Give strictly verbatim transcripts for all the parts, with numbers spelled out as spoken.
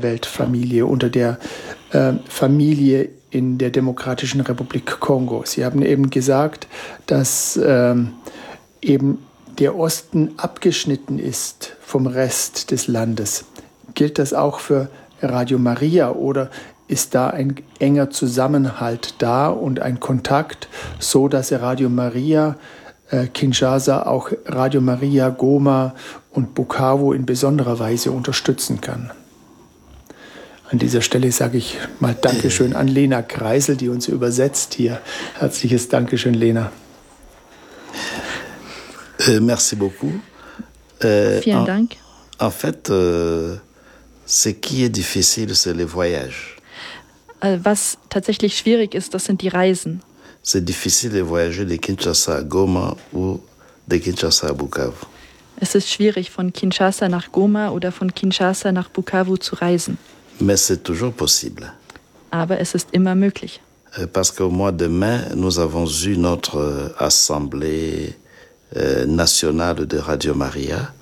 der Weltfamilie, unter der äh, Familie in der Demokratischen Republik Kongo. Sie haben eben gesagt, dass äh, eben der Osten abgeschnitten ist vom Rest des Landes. Gilt das auch für Radio Maria oder ist da ein enger Zusammenhalt da und ein Kontakt, so dass Radio Maria äh, Kinshasa auch Radio Maria Goma und Bukavu in besonderer Weise unterstützen kann? An dieser Stelle sage ich mal Dankeschön an Lena Kreisel, die uns übersetzt hier. Herzliches Dankeschön, Lena. Euh, merci beaucoup. Euh, Vielen en, Dank. En fait, euh, ce qui est difficile, c'est les voyages. Was tatsächlich schwierig ist, das sind die Reisen. C'est difficile de voyager de Kinshasa à Goma ou de Kinshasa à Bukavu. Es ist schwierig, von Kinshasa nach Goma oder von Kinshasa nach Bukavu zu reisen. Mais c'est toujours possible. Aber es ist immer möglich. Parce qu'au mois de mai, nous avons eu notre assemblée euh, nationale de Radio Maria.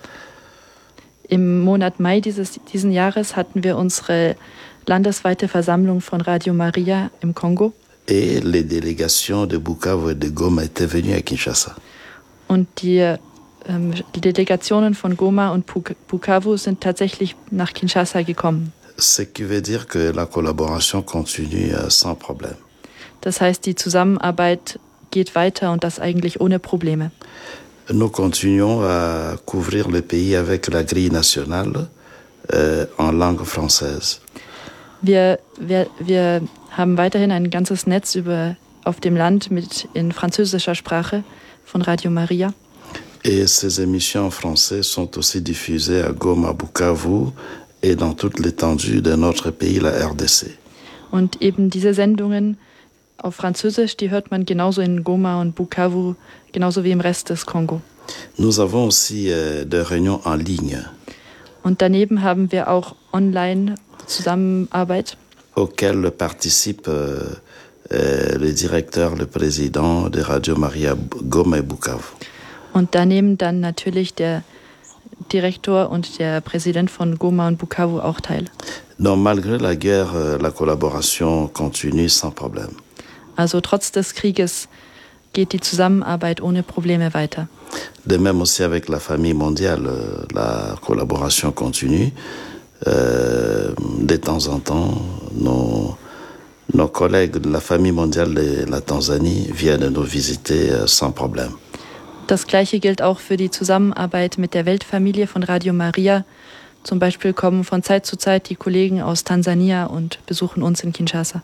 Im Monat Mai dieses diesen Jahres hatten wir unsere landesweite Versammlung von Radio Maria im Kongo. Et les délégations de Bukavu et de Goma étaient venues à Kinshasa. Und die ähm, Delegationen von Goma und Bukavu sind tatsächlich nach Kinshasa gekommen. Ce qui veut dire que la collaboration continue sans problème. Das heißt, die Zusammenarbeit geht weiter und das eigentlich ohne Probleme. Nous continuons à couvrir le pays avec la grille nationale euh, en langue française. Wir, wir, wir haben weiterhin ein ganzes Netz über, auf dem Land mit in französischer Sprache von Radio Maria. Et ces émissions en français sont aussi diffusées à Goma, Bukavu et dans toute l'étendue de notre pays, la R D C. Und eben diese Sendungen auf Französisch, die hört man genauso in Goma und Bukavu, genauso wie im Rest des Kongo. Nous avons aussi euh, des réunions en ligne. Und daneben haben wir auch online Zusammenarbeit, auquel participe euh, euh, le directeur, le président de Radio Maria Goma et Bukavu. Und da nehmen dann natürlich der Direktor und der Präsident von Goma und Bukavu auch teil. Donc malgré la guerre, la collaboration continue sans problème. Also trotz des Krieges geht die Zusammenarbeit ohne Probleme weiter. De même aussi avec la famille mondiale, la collaboration continue. Euh, de temps en temps, nos, nos collègues de la famille mondiale de la Tanzanie viennent nous visiter euh, sans problème. Das Gleiche gilt auch für die Zusammenarbeit mit der Weltfamilie von Radio Maria. Zum Beispiel kommen von Zeit zu Zeit die Kollegen aus Tansania und besuchen uns in Kinshasa.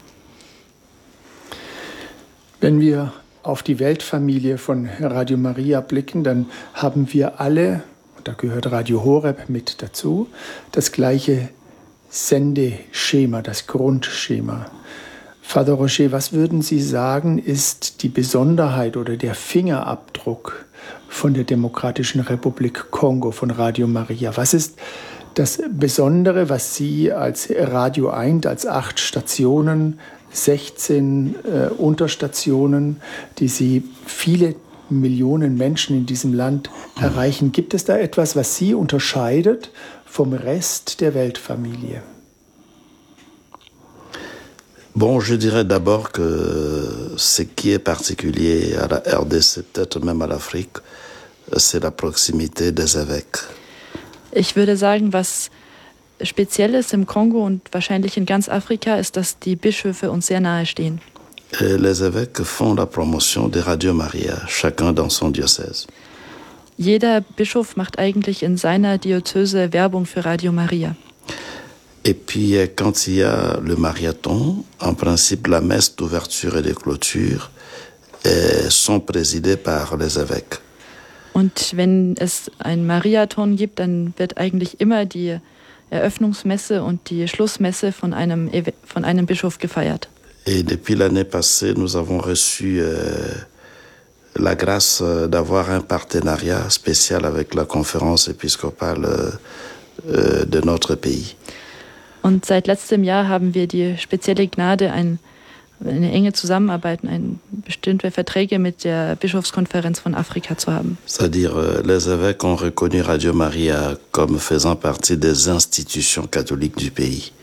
Wenn wir auf die Weltfamilie von Radio Maria blicken, dann haben wir alle, da gehört Radio Horeb mit dazu, das gleiche Sendeschema, das Grundschema. Father Roger, was würden Sie sagen, ist die Besonderheit oder der Fingerabdruck von der Demokratischen Republik Kongo, von Radio Maria? Was ist das Besondere, was Sie als Radio eins, als acht Stationen, sechzehn äh, Unterstationen, die Sie viele Millionen Menschen in diesem Land erreichen. Gibt es da etwas, was Sie unterscheidet vom Rest der Weltfamilie? Bon, je dirais d'abord que ce qui est particulier à la R D C, peut-être même à l'Afrique, c'est la proximité des évêques. Ich würde sagen, was speziell ist im Kongo und wahrscheinlich in ganz Afrika, ist, dass die Bischöfe uns sehr nahe stehen. Et les évêques font la promotion de Radio Maria, chacun dans son diocèse. Jeder Bischof macht eigentlich in seiner Diözese Werbung für Radio Maria. Et puis, quand il y a le marathon, en principe, la messe d'ouverture et de clôture eh, sont présidées par les évêques. Und wenn es ein Mariathon gibt, dann wird eigentlich immer die Eröffnungsmesse und die Schlussmesse von einem, von einem Bischof gefeiert. Et depuis l'année passée, nous avons reçu euh, la grâce d'avoir un partenariat spécial avec la conférence épiscopale euh, de notre pays. Und seit letztem Jahr haben wir die spezielle Gnade, ein, eine enge Zusammenarbeit, ein, bestimmte Verträge mit der Bischofskonferenz von Afrika zu haben. C'est-à-dire, les évêques ont reconnu Radio Maria comme faisant partie des institutions catholiques du pays.